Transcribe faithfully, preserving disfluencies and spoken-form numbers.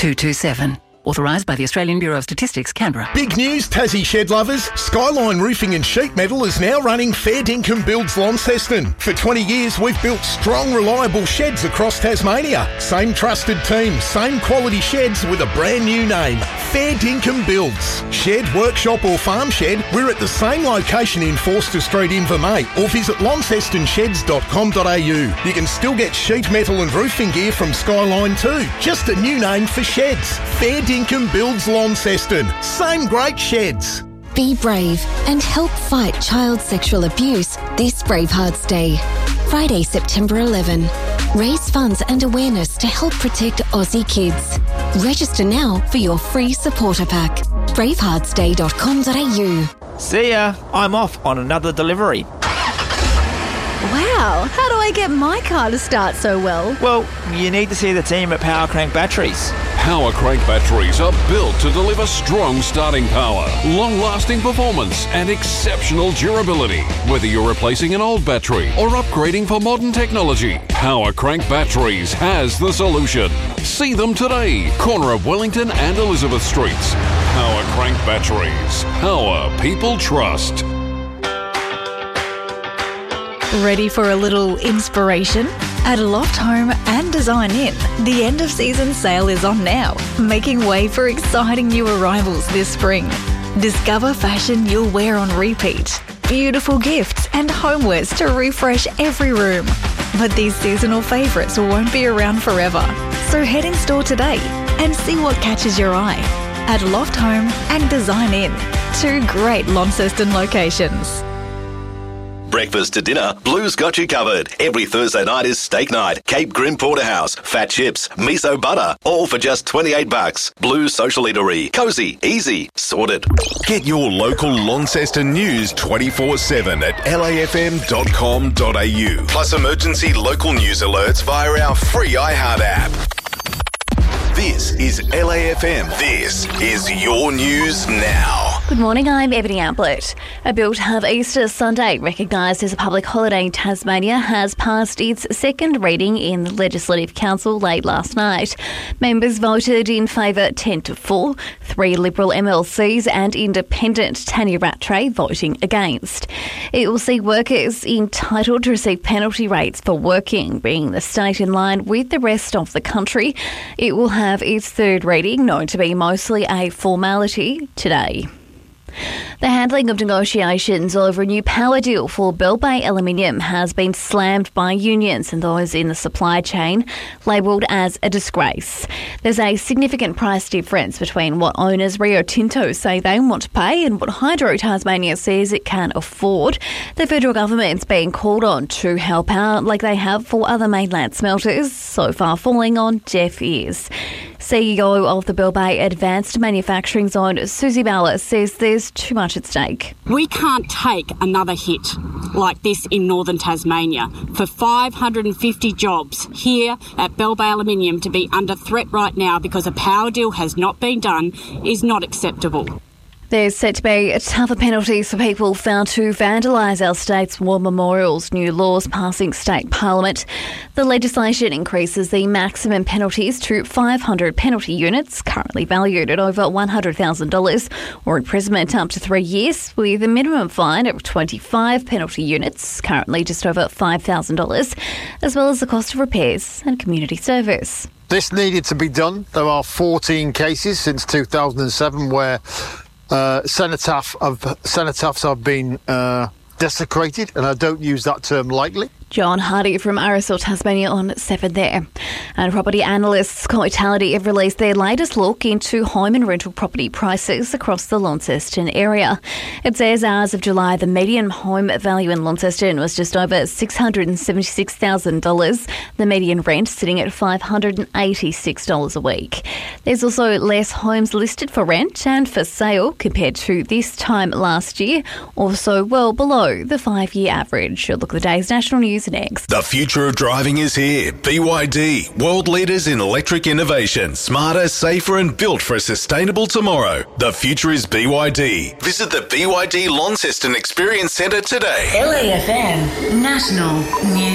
two two seven. Authorised by the Australian Bureau of Statistics, Canberra. Big news, Tassie shed lovers. Skyline Roofing and Sheet Metal is now running Fair Dinkum Builds Launceston. For twenty years, we've built strong, reliable sheds across Tasmania. Same trusted team, same quality sheds with a brand new name. Fair Dinkum Builds. Shed, workshop or farm shed, we're at the same location in Forster Street, Invermay, or visit launceston sheds dot com dot a u. You can still get sheet metal and roofing gear from Skyline too. Just a new name for sheds. Fair Dinkum Builds Launceston. Same great sheds. Be brave and help fight child sexual abuse this Bravehearts Day. Friday, September eleventh. Raise funds and awareness to help protect Aussie kids. Register now for your free supporter pack. bravehearts day dot com dot a u. See ya. I'm off on another delivery. Wow, how do I get my car to start so well? Well, you need to see the team at Power Crank Batteries. Power Crank batteries are built to deliver strong starting power, long-lasting performance and exceptional durability. Whether you're replacing an old battery or upgrading for modern technology, Power Crank Batteries has the solution. See them today, corner of Wellington and Elizabeth Streets. Power Crank Batteries. Power people trust. Ready for a little inspiration? At Loft Home and Design Inn, the end of season sale is on now, making way for exciting new arrivals this spring. Discover fashion you'll wear on repeat, beautiful gifts and homewares to refresh every room. But these seasonal favourites won't be around forever. So head in store today and see what catches your eye. At Loft Home and Design Inn, two great Launceston locations. Breakfast to dinner, Blue's got you covered. Every Thursday night is steak night. Cape Grim Porterhouse, fat chips, miso butter, all for just twenty-eight bucks. Blue's Social Eatery. Cosy, easy, sorted. Get your local Launceston news twenty-four seven at l a f m dot com dot a u. Plus emergency local news alerts via our free iHeart app. This is L A F M. This is your news now. Good morning, I'm Ebony Ablett. A bill to have Easter Sunday recognised as a public holiday in Tasmania has passed its second reading in the Legislative Council late last night. Members voted in favour ten to four, three Liberal M L Cs and independent Tanya Rattray voting against. It will see workers entitled to receive penalty rates for working, bringing the state in line with the rest of the country. It will have its third reading, known to be mostly a formality, today. The handling of negotiations over a new power deal for Bell Bay Aluminium has been slammed by unions and those in the supply chain, labelled as a disgrace. There's a significant price difference between what owners Rio Tinto say they want to pay and what Hydro Tasmania says it can afford. The federal government's being called on to help out like they have for other mainland smelters, so far falling on deaf ears. C E O of the Bell Bay Advanced Manufacturing Zone, Susie Bauer, says there's too much at stake. We can't take another hit like this in northern Tasmania. For five hundred fifty jobs here at Bell Bay Aluminium to be under threat right now because a power deal has not been done is not acceptable. There's set to be tougher penalties for people found to vandalise our state's war memorials, new laws passing state parliament. The legislation increases the maximum penalties to five hundred penalty units, currently valued at over one hundred thousand dollars, or imprisonment up to three years, with a minimum fine of twenty-five penalty units, currently just over five thousand dollars, as well as the cost of repairs and community service. This needed to be done. There are fourteen cases since two thousand seven where Uh, cenotaphs have, cenotaphs have been uh, desecrated, and I don't use that term lightly. John Hardy from R S L Tasmania on seven there. And property analysts Cotality have released their latest look into home and rental property prices across the Launceston area. It says as of July, the median home value in Launceston was just over six hundred seventy-six thousand dollars, the median rent sitting at five hundred eighty-six dollars a week. There's also less homes listed for rent and for sale compared to this time last year, also well below the five-year average. A look at the day's national news next. The future of driving is here. B Y D, world leaders in electric innovation, smarter, safer and built for a sustainable tomorrow. The future is B Y D. Visit the B Y D Launceston Experience Centre today. L A F M National News.